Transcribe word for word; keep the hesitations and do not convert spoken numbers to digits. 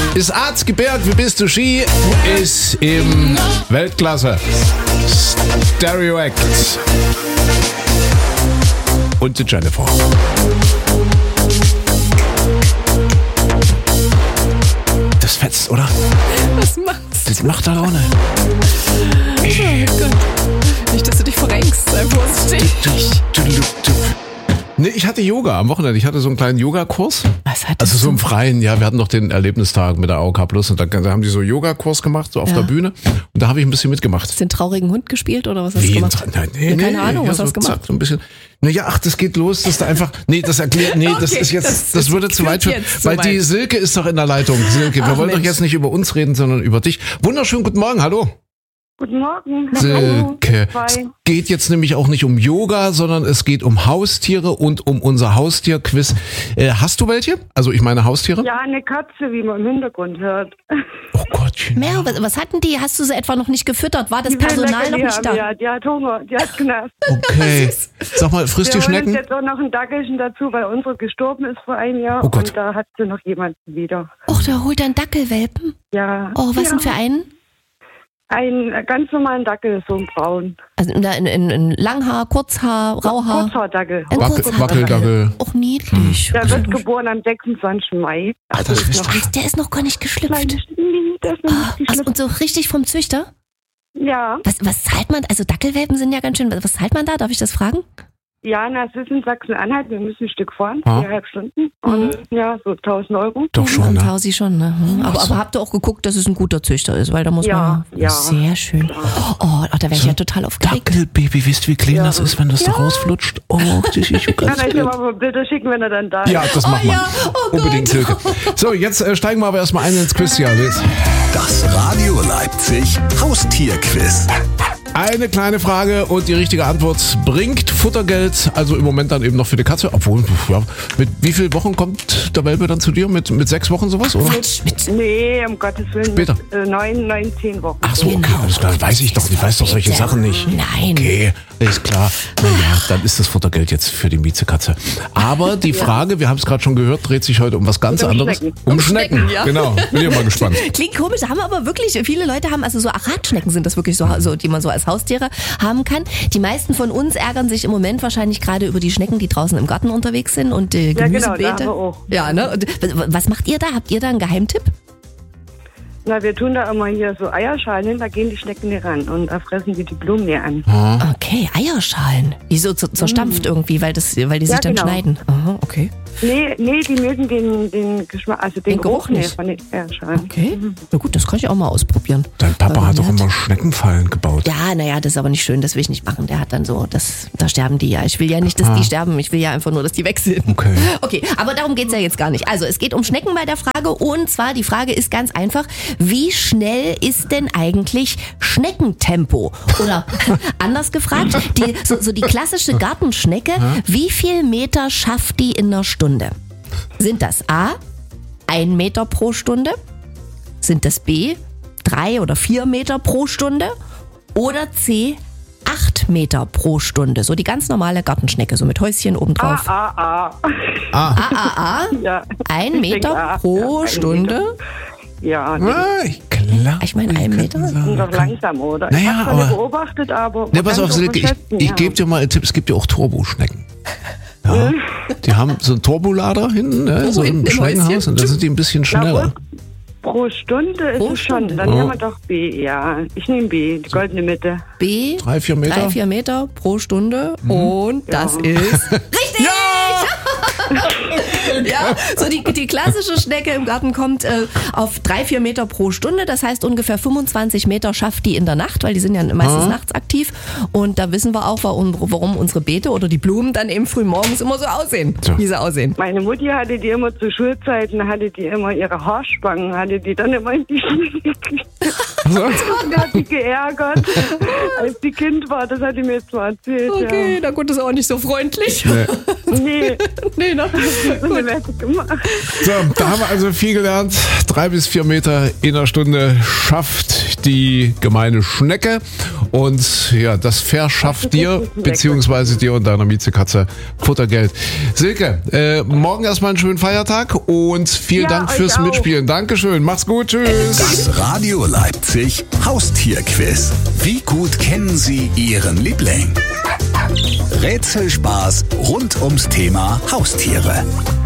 Ist Arzt gebärt, wie bist du Ski? Ist im Weltklasse. Stereo Act. Und die Jennifer. Das fetzt, oder? Was machst du? Das macht da Laune. Oh Gott. Nicht, dass du dich verrenkst, sei vorsichtig. Nee, ich hatte Yoga am Wochenende. Ich hatte so einen kleinen Yogakurs. Was hattest Also so du? im Freien, ja. Wir hatten noch den Erlebnistag mit der A O K Plus und da, da haben die so Yogakurs gemacht, so auf Ja. der Bühne. Und da habe ich ein bisschen mitgemacht. Hast du den traurigen Hund gespielt oder was hast Wie? du gemacht? Nein, nee, Ja, nee, keine Ahnung, ja, was so hast du gemacht? zack, so ein bisschen. Naja, ach, das geht los, dass da einfach, nee, das erklärt, nee, das Okay, ist jetzt, das- das, das würde zu führt weit führen, jetzt zu weil die weit. Silke ist doch in der Leitung. Silke, wir Ach, wollen doch Mensch. jetzt nicht über uns reden, sondern über dich. Wunderschönen guten Morgen, hallo. Guten Morgen. Silke. Hallo. Es Hi. geht jetzt nämlich auch nicht um Yoga, sondern es geht um Haustiere und um unser Haustierquiz. Äh, hast du welche? Also ich meine Haustiere? Ja, eine Katze, wie man im Hintergrund hört. Oh Gottchen. Mer, was, was hatten die? Hast du sie etwa noch nicht gefüttert? War das Die will Personal noch Leckerli nicht haben, da? Ja, die hat Hunger, die hat Knast. Okay. Sag mal, frisst Wir die holen uns Schnecken? jetzt auch noch ein Dackelchen dazu, weil unsere gestorben ist vor einem Jahr. Oh Gott. Und da hat sie noch jemanden wieder. Och, da holt er einen Dackelwelpen. Ja. Oh, was ja. denn für einen? Ein ganz normalen Dackel, so ein braun. Also in, in, in, in Langhaar, Kurzhaar, Rauhaar? Kurzhaardackel. Ein Wackel- Kurzhaar- Wackeldackel. Och, niedlich. Der wird geboren am sechsundzwanzigsten Mai. Ah, das ist doch... Heißt, der ist noch gar nicht geschlüpft. Kleines, nee, der ist noch Ah, nicht also, geschlüpft. und so richtig vom Züchter? Ja. Was, was zahlt man? Also Dackelwelpen sind ja ganz schön. Was zahlt man da? Darf ich das fragen? Ja, na, es ist in Sachsen-Anhalt. Wir müssen ein Stück fahren, Ah. viereinhalb Stunden. Und ja, so tausend Euro. Doch schon, Am ne? Tausi schon, ne? Hm. Aber, aber habt ihr auch geguckt, dass es ein guter Züchter ist? Weil da muss Ja, man... ja. Sehr schön. Oh, oh da wäre ich ja total aufgeregt. Dackelbaby, wisst ihr, wie klein Ja. das ist, wenn das da rausflutscht? Oh, das ist Ja, ganz dann ich klein. mal Bilder schicken, wenn er dann da ist. Ja, das machen wir. ja, oh Gott. Unbedingt, Silke. So, jetzt äh, steigen wir aber erstmal ein ins Quiz. Ja, Liz. Das Radio Leipzig Haustierquiz. Eine kleine Frage und die richtige Antwort bringt Futtergeld, also im Moment dann eben noch für die Katze. Obwohl, ja, mit wie vielen Wochen kommt der Welpe dann zu dir? Mit, mit sechs Wochen sowas, oder? Quatsch, mit... Nee, um Gottes Willen. Später. Mit, äh, neun, neun, zehn Wochen. Ach so, okay, Genau. alles klar. Weiß ich doch, ich weiß doch solche Bitte. Sachen nicht. Nein. Okay, ist klar. Naja, dann ist das Futtergeld jetzt für die Miezekatze. Aber die Frage, wir haben es gerade schon gehört, dreht sich heute um was ganz Um anderes. Schnecken. Um Schnecken, Schnecken, ja. genau. Bin ich mal gespannt. Klingt komisch, haben aber wirklich, viele Leute haben, also so Aratschnecken sind das wirklich so, so, die man so als Haustiere haben kann. Die meisten von uns ärgern sich im Moment wahrscheinlich gerade über die Schnecken, die draußen im Garten unterwegs sind und äh, Ja, genau, da Gemüsebeete. haben wir auch. Ja, ne? Und, w- was macht ihr da? Habt ihr da einen Geheimtipp? Na, wir tun da immer hier so Eierschalen hin, da gehen die Schnecken nicht ran und da fressen die die Blumen nicht an. Okay, Eierschalen. Wieso zur, zerstampft irgendwie, weil, das, weil die sich Ja, dann genau. schneiden. Aha, okay. Nee, nee, die mögen den, den Geschmack, also den, Den Geruch Geruch nicht nicht. von den Eierschalen. Okay. Na gut, das kann ich auch mal ausprobieren. Dein Papa Aber hat doch nett. immer Schneckenfallen gebaut. Ja, naja, das ist aber nicht schön, das will ich nicht machen. Der hat dann so, das, da sterben die ja. Ich will ja nicht, dass Ah. die sterben, ich will ja einfach nur, dass die weg sind. Okay. Okay, aber darum geht's ja jetzt gar nicht. Also, es geht um Schnecken bei der Frage und zwar, die Frage ist ganz einfach, wie schnell ist denn eigentlich Schneckentempo? Oder anders gefragt, die, so, so die klassische Gartenschnecke, wie viel Meter schafft die in einer Stunde? Sind das A, ein Meter pro Stunde? Sind das B, drei oder vier Meter pro Stunde? Oder C, acht Meter pro Stunde? So die ganz normale Gartenschnecke, so mit Häuschen Ah, obendrauf. ah, ah. Ah, Ah, ah, ah. Ja. Ein Ich Meter denke, ah, pro ja, ein Stunde? Meter. Ja, nee. ah klar. Ich meine, ein Meter? Die sind doch langsam, oder? Naja, ich habe aber- nicht beobachtet, aber... Ne, man pass kann auf, es auch Silke, ich, verschätzen, ich ja. gebe dir mal einen Tipp, es gibt ja auch Turboschnecken. Ja, die haben so einen Turbolader hinten, ne, so hinten ein im Schneckenhaus Häuschen. und da sind die ein bisschen Na, schneller. und pro Stunde ist Pro es schon. Stunde. Dann Oh. nehmen wir doch B, ja. Ich nehme B, die goldene Mitte. B, Drei, vier Meter? drei, vier Meter pro Stunde. Und das Ja. ist richtig! Ja, so die, die klassische Schnecke im Garten kommt äh, auf drei, vier Meter pro Stunde. Das heißt, ungefähr fünfundzwanzig Meter schafft die in der Nacht, weil die sind ja meistens Ah. nachts aktiv. Und da wissen wir auch, warum, warum unsere Beete oder die Blumen dann eben früh morgens immer so aussehen, So. wie sie aussehen. Meine Mutti hatte die immer zu Schulzeiten, hatte die immer ihre Haarspangen, hatte die dann immer in die Schnecke gekriegt. So. Und der hat sich geärgert, als die Kind war. Das hat die mir jetzt mal erzählt. Okay, Ja. na gut, ist auch nicht so freundlich. Nee. Nee, Nee, ne? das hätte ich gemacht. So, da haben wir also viel gelernt. Drei bis vier Meter in einer Stunde schafft die gemeine Schnecke. Und ja, das verschafft dir, beziehungsweise dir und deiner Miezekatze Futtergeld. Silke, äh, morgen erstmal einen schönen Feiertag und vielen Ja, Dank euch fürs auch. Mitspielen. Dankeschön, mach's gut, tschüss. Das Radio Leipzig Haustierquiz. Wie gut kennen Sie Ihren Liebling? Rätselspaß rund ums Thema Haustiere.